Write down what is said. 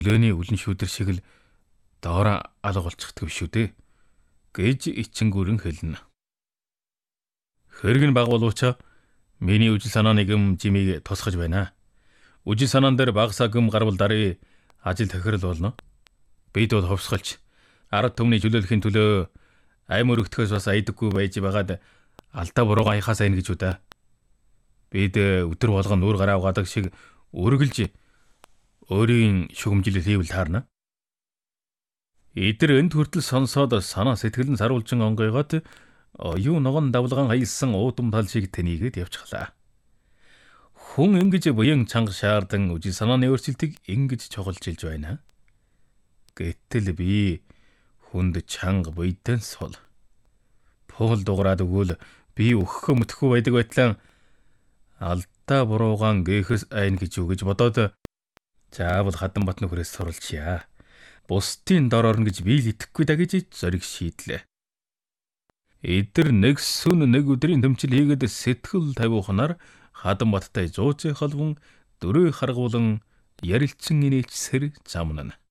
Лөөний үлэн шүүдэр шиг л доороо алга болчихдаг биш үү дээ гэж ичингүрэн хэлнэ. Хэрэг нь баг боловч миний үжил санааны гэм жимийг тусгаж байна. Үжил санаан дээр багасаа гэм гарвал дарыг ажил тохирол болно. Бид бол ховсголч ард түмний чөлөөлөхийн төлөө аймаг өргөдөхөөс бас айдаггүй байж байгаад алдаа буруугаа хаяхаас айна гэж үдэ. Бид өдөр болгон нүүр гараа угаадаг шиг үргэлж өөрийн шүгэмжилэл хийвэл таарна. Эдэр энд хүртэл сонсоод санаа сэтгэл нь саруулжин онгойгоод юу ногоон давлгаан хаялсан уудам тал шиг тэнийгээд явчихлаа. Хүн ингэж буян чанга шаардан үжил санааны өөрчлөлтийг ингэж чоголжилж байна. Гэтэл би хүнд чанга буйдан сул. Пуул дуграад өгвөл би өгөхөө мөтөхөө байдаг байтал алдаа буруугаан гээхэс айн гэж үгэж бодоод заавал хадан бат нөхрөөс суралчия. Бусдын дор орно гэж би л итгэхгүй да гэж зориг шийдлээ. Эдэр нэг сүн нэг өдрийн төмчил хийгээд сэтгэл тавиухнаар хадан баттай зууцын халван дөрөө харгуулан ярилцсан инээлчсэр замнана.